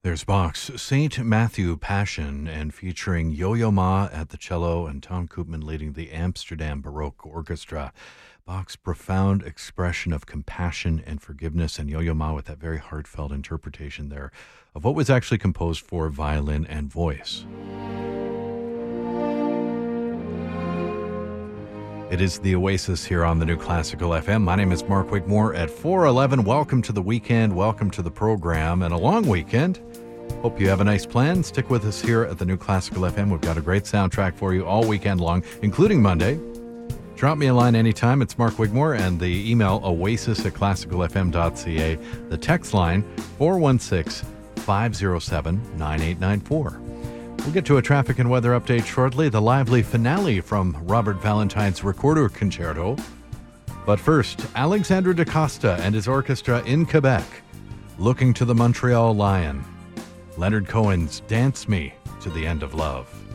There's Bach's St. Matthew Passion, and featuring Yo-Yo Ma at the cello and Tom Koopman leading the Amsterdam Baroque Orchestra. Bach's profound expression of compassion and forgiveness, and Yo-Yo Ma with that very heartfelt interpretation there of what was actually composed for violin and voice. It is the Oasis here on the New Classical FM. My name is Mark Wigmore at 4:11. Welcome to the weekend. Welcome to the program and a long weekend. Hope you have a nice plan. Stick with us here at the New Classical FM. We've got a great soundtrack for you all weekend long, including Monday. Drop me a line anytime. It's Mark Wigmore, and the email oasis@classicalfm.ca. The text line 416-507-9894. We'll get to a traffic and weather update shortly. The lively finale from Robert Valentine's Recorder Concerto. But first, Alexandre Da Costa and his orchestra in Quebec, looking to the Montreal Lion. Leonard Cohen's Dance Me to the End of Love.